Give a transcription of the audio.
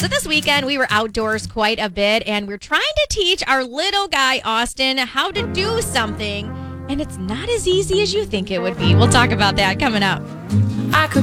So this weekend, we were outdoors quite a bit, and we're trying to teach our little guy, Austin, how to do something. And it's not as easy as you think it would be. We'll talk about that coming up. I could